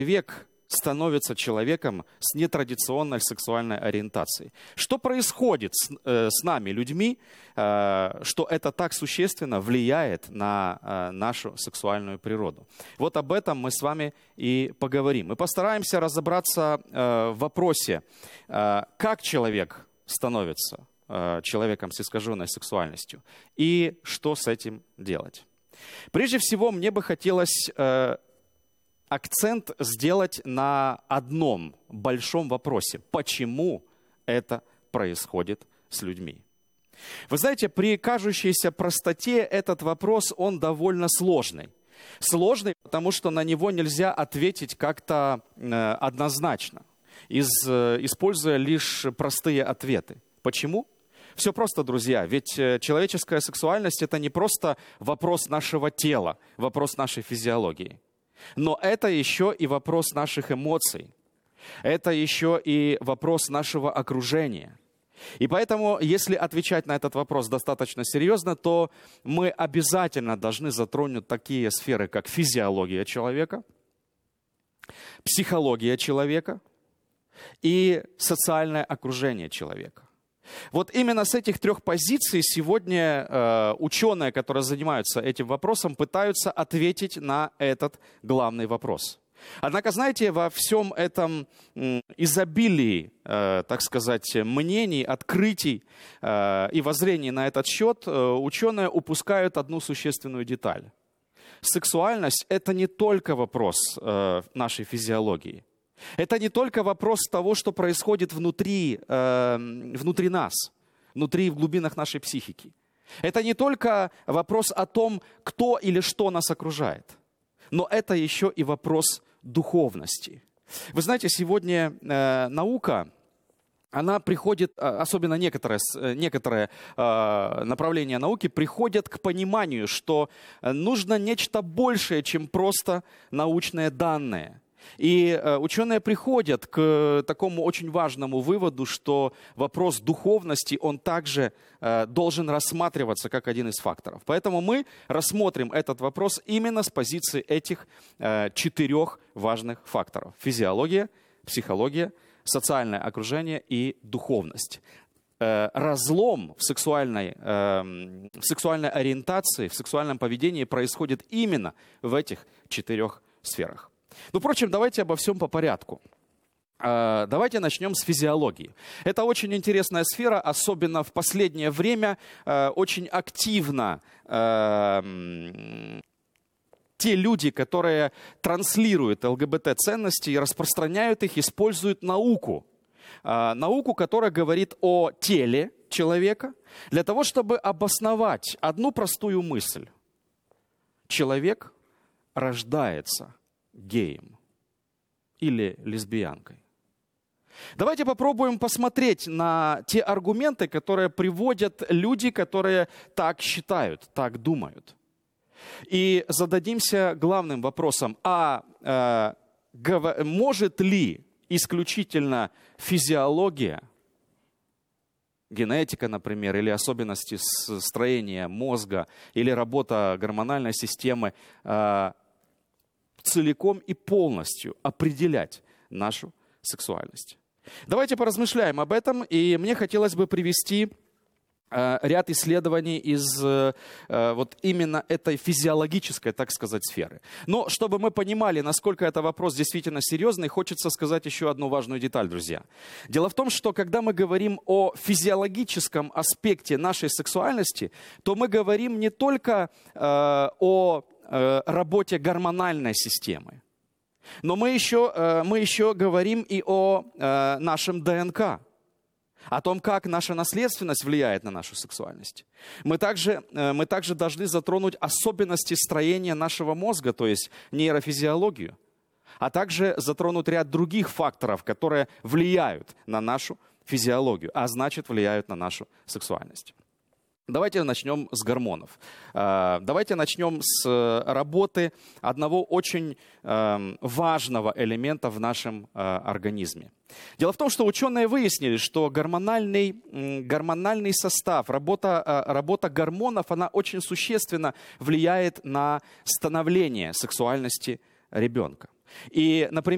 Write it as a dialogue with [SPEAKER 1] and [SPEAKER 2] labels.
[SPEAKER 1] человек становится человеком с нетрадиционной сексуальной ориентацией. Что происходит с нами, людьми, что это так существенно влияет на нашу сексуальную природу? Вот об этом мы с вами и поговорим. Мы постараемся разобраться в вопросе, как человек становится человеком с искаженной сексуальностью и что с этим делать. Прежде всего, мне бы хотелось акцент сделать на одном большом вопросе. Почему это происходит с людьми? Вы знаете, при кажущейся простоте этот вопрос, он довольно сложный. Сложный, потому что на него нельзя ответить как-то однозначно, используя лишь простые ответы. Почему? Все просто, друзья, ведь человеческая сексуальность – это не просто вопрос нашего тела, вопрос нашей физиологии. Но это еще и вопрос наших эмоций. Это еще и вопрос нашего окружения. И поэтому, если отвечать на этот вопрос достаточно серьезно, то мы обязательно должны затронуть такие сферы, как физиология человека, психология человека и социальное окружение человека. Вот именно с этих трех позиций сегодня ученые, которые занимаются этим вопросом, пытаются ответить на этот главный вопрос. Однако, знаете, во всем этом изобилии, так сказать, мнений, открытий и воззрений на этот счет, ученые упускают одну существенную деталь. Сексуальность – это не только вопрос нашей физиологии. Это не только вопрос того, что происходит внутри нас, в глубинах нашей психики. Это не только вопрос о том, кто или что нас окружает, но это еще и вопрос духовности. Вы знаете, сегодня наука, она приходит, особенно некоторые направления науки, приходят к пониманию, что нужно нечто большее, чем просто научные данные. И ученые приходят к такому очень важному выводу, что вопрос духовности, он также должен рассматриваться как один из факторов. Поэтому мы рассмотрим этот вопрос именно с позиции этих четырех важных факторов. Физиология, психология, социальное окружение и духовность. Разлом в сексуальной ориентации, в сексуальном поведении происходит именно в этих четырех сферах. Ну, впрочем, давайте обо всем по порядку. Давайте начнем с физиологии. Это очень интересная сфера, особенно в последнее время очень активно те люди, которые транслируют ЛГБТ-ценности и распространяют их, используют науку. Науку, которая говорит о теле человека, для того, чтобы обосновать одну простую мысль. Человек рождается геем или лесбиянкой. Давайте попробуем посмотреть на те аргументы, которые приводят люди, которые так считают, так думают. И зададимся главным вопросом, может ли исключительно физиология, генетика, например, или особенности строения мозга, или работа гормональной системы целиком и полностью определять нашу сексуальность? Давайте поразмышляем об этом, и мне хотелось бы привести ряд исследований из вот именно этой физиологической, так сказать, сферы. Но чтобы мы понимали, насколько это вопрос действительно серьезный, хочется сказать еще одну важную деталь, друзья. Дело в том, что когда мы говорим о физиологическом аспекте нашей сексуальности, то мы говорим не только о работе гормональной системы, но мы еще говорим и о нашем ДНК, о том, как наша наследственность влияет на нашу сексуальность. Мы также должны затронуть особенности строения нашего мозга, то есть нейрофизиологию, а также затронуть ряд других факторов, которые влияют на нашу физиологию, а значит, влияют на нашу сексуальность. Давайте начнем с гормонов. Давайте начнем с работы одного очень важного элемента в нашем организме. Дело в том, что ученые выяснили, что гормональный состав, работа гормонов, она очень существенно влияет на становление сексуальности ребенка. И, например,